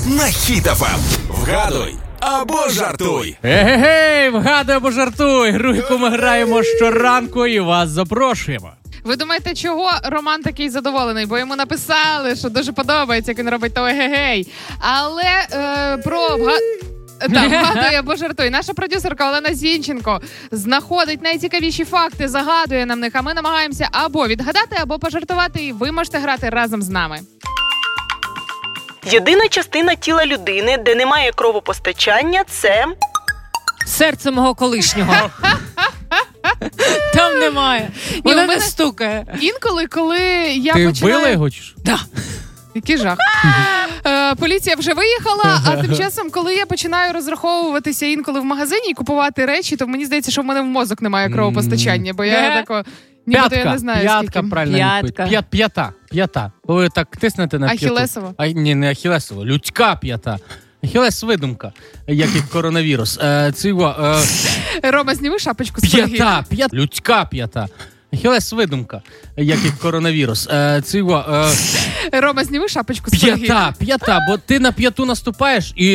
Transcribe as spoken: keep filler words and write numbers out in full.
на Хіт еф ем. Вгадуй або жартуй. Ге-ге-гей, вгадуй або жартуй. Гру, яку ми граємо щоранку і вас запрошуємо. Ви думаєте, чого Роман такий задоволений? Бо йому написали, що дуже подобається, як він робить то ге-гей. Але е, про вга... Так, вгадує або жартуй. Наша продюсерка Олена Зінченко знаходить найцікавіші факти, загадує нам них, а ми намагаємося або відгадати, або пожартувати, і ви можете грати разом з нами. Єдина частина тіла людини, де немає кровопостачання, це... Серце мого колишнього. Там немає. Воно мене- не стукає. Інколи, коли я Ти починаю... вбила його чи що? Да. Який жах. Е, поліція вже виїхала, а тим часом, коли я починаю розраховуватися інколи в магазині і купувати речі, то мені здається, що в мене в мозок немає кровопостачання, бо я тако... Нібито П'ятка, я не знаю, п'ятка, скільки. правильно П'ятка. відповідь. П'ят, п'ята, п'ята. Ви так тиснете на п'яту. Ахілесова? А, ні, не ахілесова, людська п'ята. Ахілес видумка, як і коронавірус. Е, це його, е, Рома, зніми шапочку з пироги. п'ята, п'ята, людська п'ята. Ахілес видумка, як і коронавірус. Е, це його, е, Рома, зніми шапочку з пироги. п'ята, п'ята, бо ти на п'яту наступаєш і